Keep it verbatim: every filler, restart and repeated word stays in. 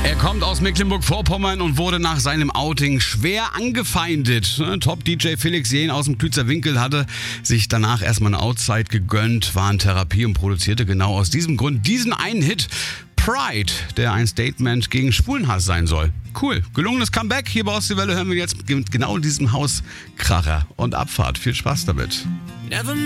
Er kommt aus Mecklenburg-Vorpommern und wurde nach seinem Outing schwer angefeindet. Top-D J Felix Jähn aus dem Klützer Winkel hatte sich danach erstmal eine Outzeit gegönnt, war in Therapie und produzierte genau aus diesem Grund diesen einen Hit, Pride, der ein Statement gegen Schwulenhass sein soll. Cool, gelungenes Comeback. Hier bei Ostseewelle hören wir jetzt genau diesem Hauskracher und Abfahrt. Viel Spaß damit.